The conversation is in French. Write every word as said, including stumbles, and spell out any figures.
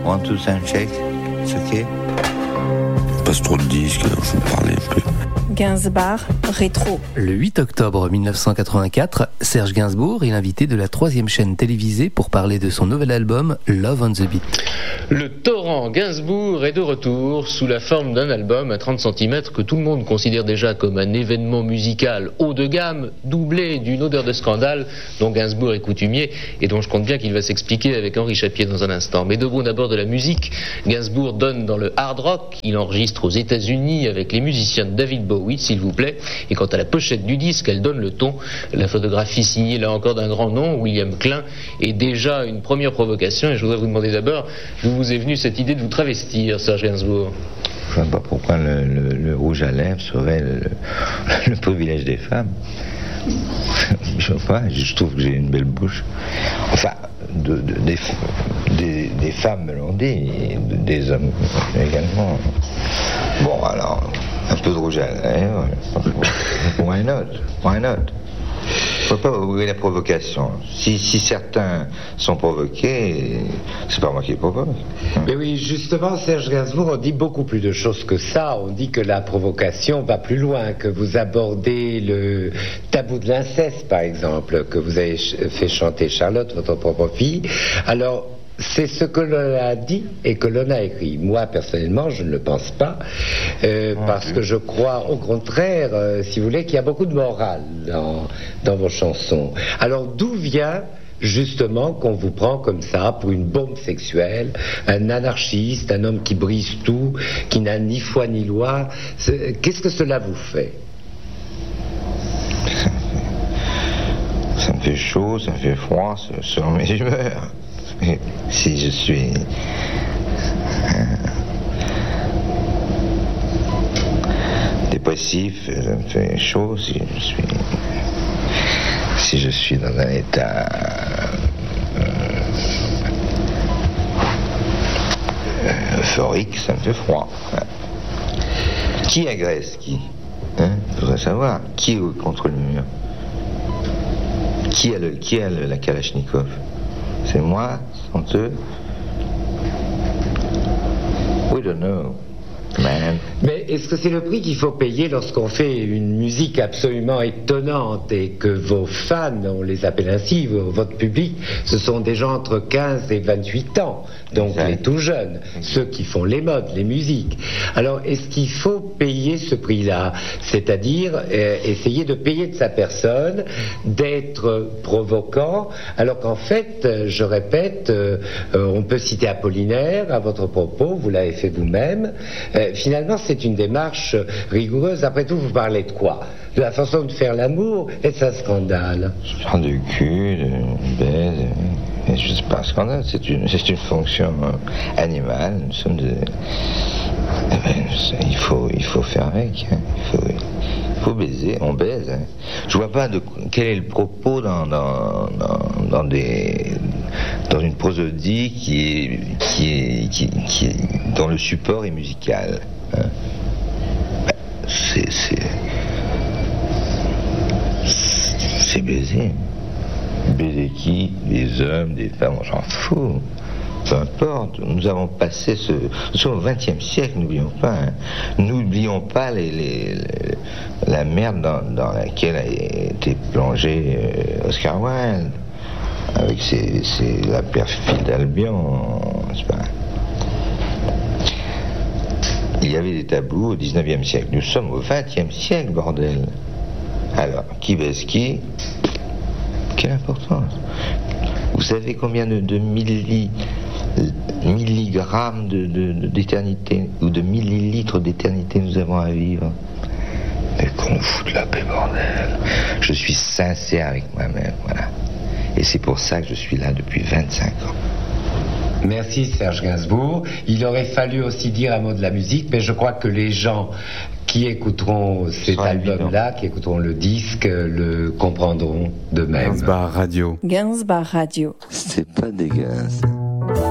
one, two, sound check. It's okay. Passe trop de disques, alors je vous parlais un peu. Gainsbourg rétro. Le huit octobre mille neuf cent quatre-vingt-quatre, Serge Gainsbourg est l'invité de la troisième chaîne télévisée pour parler de son nouvel album Love on the Beat. Le torrent Gainsbourg est de retour sous la forme d'un album à trente centimètres que tout le monde considère déjà comme un événement musical haut de gamme, doublé d'une odeur de scandale dont Gainsbourg est coutumier et dont je compte bien qu'il va s'expliquer avec Henri Chapier dans un instant. Mais de bon d'abord de la musique, Gainsbourg donne dans le hard rock, il enregistre aux États-Unis avec les musiciens de David Bowie, s'il vous plaît, et quant à la pochette du disque, elle donne le ton. La photographie signée là encore d'un grand nom, William Klein, est déjà une première provocation, et je voudrais vous demander d'abord d'où vous est venue cette idée de vous travestir, Serge Gainsbourg. Je ne sais pas pourquoi le, le, le rouge à lèvres serait le, le, le privilège des femmes. Je sais pas, je trouve que j'ai une belle bouche. Enfin, de, de, des, des, des femmes me l'ont dit, et des hommes également. Bon, alors, un peu de rouge à lèvres. Why not? Why not? Il ne faut pas oublier la provocation. Si, si certains sont provoqués, c'est pas moi qui les provoque. Mais oui, justement, Serge Gainsbourg, on dit beaucoup plus de choses que ça. On dit que la provocation va plus loin, que vous abordez le tabou de l'inceste, par exemple, que vous avez fait chanter Charlotte, votre propre fille. Alors, c'est ce que l'on a dit et que l'on a écrit. Moi, personnellement, je ne le pense pas, euh, parce que je crois, au contraire, euh, si vous voulez, qu'il y a beaucoup de morale dans, dans vos chansons. Alors, d'où vient justement qu'on vous prend comme ça pour une bombe sexuelle, un anarchiste, un homme qui brise tout, qui n'a ni foi ni loi? Qu'est-ce que cela vous fait? Ça me fait chaud, ça me fait froid, selon mes humeurs. Si je suis euh, dépressif, ça me fait chaud. Si je suis, si je suis dans un état euh, euphorique, ça me fait froid. Qui agresse qui? Hein? Je voudrais savoir qui est contre le mur. Qui a, le, qui a le, la Kalachnikov? C'est moi, sans eux. We don't know, man. Mais est-ce que c'est le prix qu'il faut payer lorsqu'on fait une musique absolument étonnante et que vos fans, on les appelle ainsi, votre public, ce sont des gens entre quinze et vingt-huit ans, donc exact. Les tout jeunes, exact. Ceux qui font les modes, les musiques. Alors, est-ce qu'il faut payer ce prix-là? C'est-à-dire euh, essayer de payer de sa personne, d'être provocant, alors qu'en fait, euh, je répète, euh, euh, on peut citer Apollinaire à votre propos, vous l'avez fait vous-même. Euh, finalement, c'est une démarche rigoureuse. Après tout, vous parlez de quoi? De la façon de faire l'amour? Est-ce un scandale? Je parle de cul, de baise, et je sais pas, un scandale, c'est une, c'est une fonction animale. Nous sommes de... Eh ben, il faut, il faut faire avec, hein. il, faut, il faut baiser, on baise. Hein. Je vois pas de quel est le propos dans, dans, dans, dans, des, dans une prosodie qui est, qui est, qui, qui est, dont le support est musical. Hein. Ben, c'est, c'est, c'est baiser. Baiser qui? Des hommes, des femmes, on s'en fout. Peu importe, nous avons passé ce... Nous sommes au vingtième siècle, n'oublions pas. Hein. N'oublions pas les, les, les, la merde dans, dans laquelle a été plongé euh, Oscar Wilde, avec ses, ses, la perfide d'Albion, n'est-ce pas? Il y avait des tabous au dix-neuvième siècle. Nous sommes au vingtième siècle, bordel. Alors, qui baise qui? Quelle importance? Vous savez combien de, de milli, milligrammes de, de, de, d'éternité ou de millilitres d'éternité nous avons à vivre? Et qu'on nous fout de la paix, bordel. Je suis sincère avec moi-même, voilà. Et c'est pour ça que je suis là depuis vingt-cinq ans. Merci Serge Gainsbourg. Il aurait fallu aussi dire un mot de la musique, mais je crois que les gens qui écouteront cet album-là, qui écouteront le disque, le comprendront d'eux-mêmes. Gainsbourg Radio. Gainsbourg Radio. C'est pas dégueulasse.